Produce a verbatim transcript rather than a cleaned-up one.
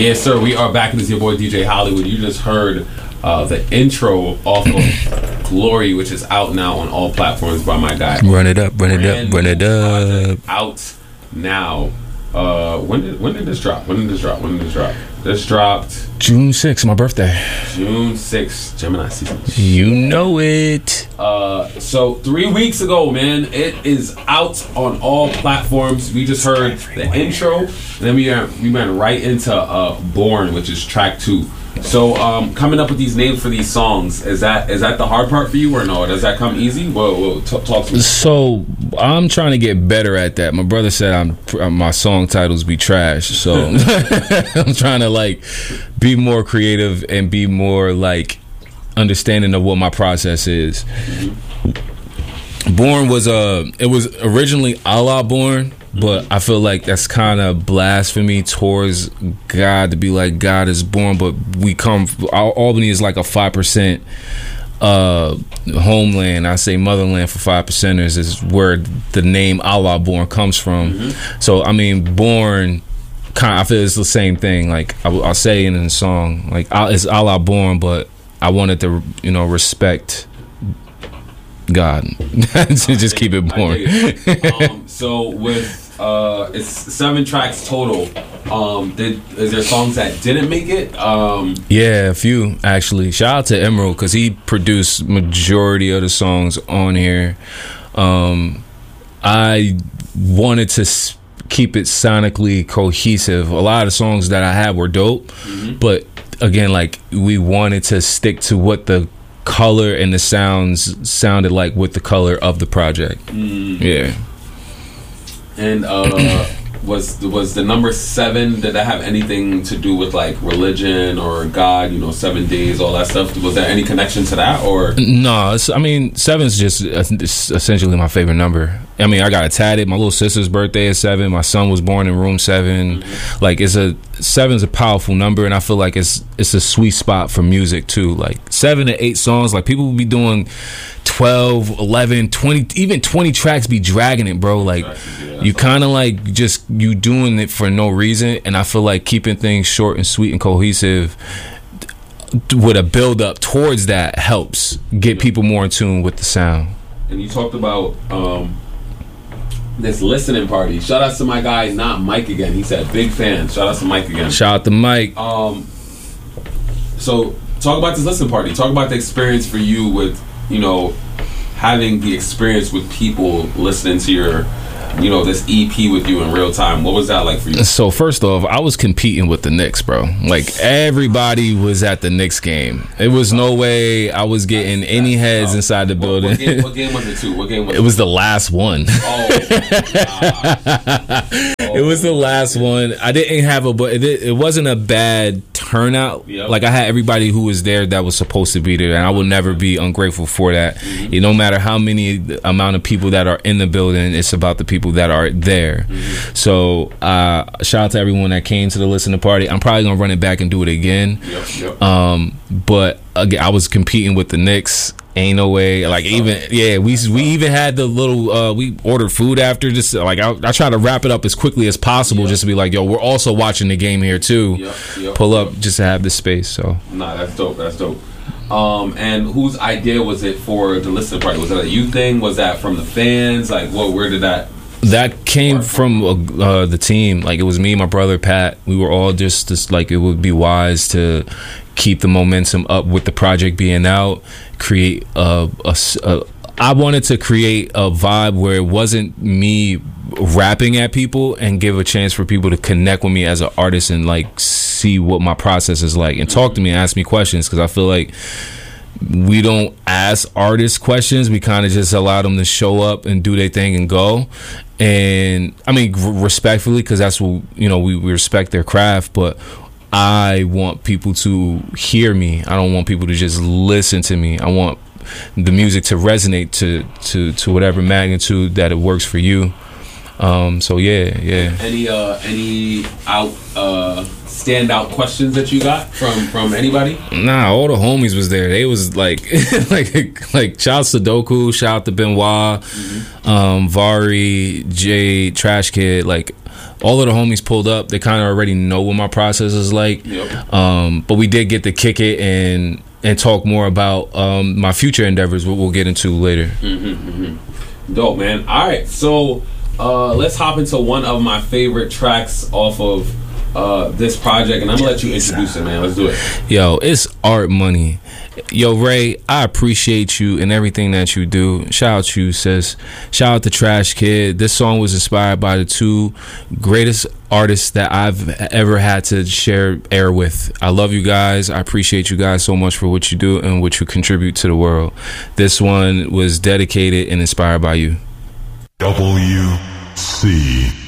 Yes, sir. We are back. This is your boy D J Hollywood. You just heard uh, the intro off of Glory, which is out now on all platforms by my guy. Run it up, run it up, run it up. Out now. Uh, when did when did this drop? When did this drop? When did this drop? This dropped June sixth, my birthday. June sixth, Gemini season. You know it. Uh, so three weeks ago, man, it is out on all platforms. We just heard the intro, and then we went, we went right into uh, Born, which is track two. So um, coming up with these names for these songs, is that is that the hard part for you, or no? Does that come easy? Whoa, whoa, t- talk to me. So I'm trying to get better at that. My brother said I'm my song titles be trash, so I'm trying to like be more creative and be more like understanding of what my process is. Mm-hmm. Born was a uh, it was originally Allah Born. But I feel like that's kind of blasphemy towards God to be like God is born, but we come. Albany is like a five percent uh, homeland. I say motherland for five percenters is where the name Allah Born comes from. Mm-hmm. So I mean, born. Kind, I feel it's the same thing. Like I, I'll say it in the song, like it's Allah Born, but I wanted to, you know, respect God. to just keep it born. It. um, so with. Uh, it's seven tracks total. Um, did is there songs that didn't make it? Um, yeah, a few actually. Shout out to Emerald because he produced majority of the songs on here. Um, I wanted to s- keep it sonically cohesive. A lot of the songs that I had were dope, mm-hmm. but again, like we wanted to stick to what the color and the sounds sounded like with the color of the project. Mm-hmm. Yeah. And uh, was was the number seven? Did that have anything to do with like religion or God? You know, seven days, all that stuff. Was there any connection to that, or no? It's, I mean, seven's just it's essentially my favorite number. I mean, I got it tatted. My little sister's birthday is seven. My son was born in room seven. Mm-hmm. Like, it's a seven's a powerful number, and I feel like it's it's a sweet spot for music too. Like seven to eight songs. Like people will be doing twelve, eleven, twenty, even twenty tracks be dragging it, bro. Like yeah, you kind of like just you doing it for no reason, and I feel like keeping things short and sweet and cohesive with a build up towards that helps get yeah. people more in tune with the sound. And you talked about um this listening party. Shout out to my guy, not Mike again. He said big fan. Shout out to Mike again. Shout out to Mike. Um, so talk about this listening party. Talk about the experience for you with, you know, having the experience with people listening to your, you know, this E P with you in real time. What was that like for you? So first off, I was competing with the Knicks, bro. Like everybody was at the Knicks game. It was no way I was getting that's, any heads uh, inside the building. What, what, game, what game was it too? What game was it? It was the last one. Oh, oh, it was the last one. I didn't have a, but it, it wasn't a bad turnout. Yep. Like I had everybody who was there that was supposed to be there, and I will never be ungrateful for that. Mm-hmm. You know, no matter how many amount of people that are in the building, it's about the people that are there. Mm-hmm. So uh, shout out to everyone that came to the listening party. I'm probably gonna run it back and do it again. Yep, yep. Um, but again, I was competing with the Knicks. Ain't no way. Like even yeah, we we even had the little uh, we ordered food after. Just like I, I try to wrap it up as quickly as possible, yep. just to be like, yo, we're also watching the game here too. Yep, yep, Pull up yep. just to have this space. So nah, that's dope. That's dope. Um, and whose idea was it for the listening party? Was that a you thing? Was that from the fans? Like, what? Where did that? That came from uh, the team. Like it was me, my brother Pat. We were all just, just like it would be wise to keep the momentum up with the project being out. Create a, a, a. I wanted to create a vibe where it wasn't me rapping at people and give a chance for people to connect with me as an artist and like see what my process is like and talk to me and ask me questions, because I feel like we don't ask artists questions. We kind of just allow them to show up and do their thing and go. And I mean, respectfully, because that's what, you know, we, we respect their craft, but I want people to hear me. I don't want people to just listen to me. I want the music to resonate to to, to whatever magnitude that it works for you. Um, so yeah, yeah. Any uh, any out uh, standout questions that you got from from anybody? Nah, all the homies was there. They was like like like shout out to Doku, shout out to Benoit, mm-hmm. um, Vari, Jay, Trash Kid. Like all of the homies pulled up. They kind of already know what my process is like. Yep. Um, but we did get to kick it and and talk more about um, my future endeavors, what we'll get into later. Mm-hmm, mm-hmm. Dope, man. All right, so uh, let's hop into one of my favorite tracks off of uh, this project, and I'm gonna let you introduce it, man. Let's do it. Yo, it's Art Money. Yo, Ray, I appreciate you and everything that you do. Shout out to you, sis. Shout out to Trash Kid. This song was inspired by the two greatest artists that I've ever had to share air with. I love you guys. I appreciate you guys so much for what you do and what you contribute to the world. This one was dedicated and inspired by you. W C